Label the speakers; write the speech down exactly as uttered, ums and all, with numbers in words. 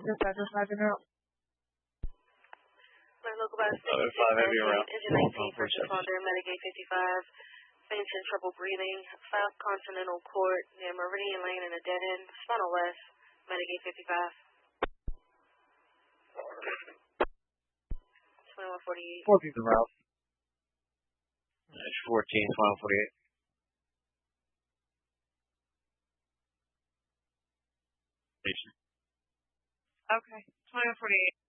Speaker 1: Dispatch is five in route.
Speaker 2: Local bus
Speaker 3: five heavy around.
Speaker 2: Engine nineteen, first responder, Medigate fifty-five. Fainting, trouble breathing. South Continental Court near Meridian Lane in a dead end. Funnel West, Medigate fifty-five. twenty-one forty-eight.
Speaker 3: fourteen's en route. That's fourteen, twenty-one forty-eight.
Speaker 1: Okay, twenty-one forty-eight.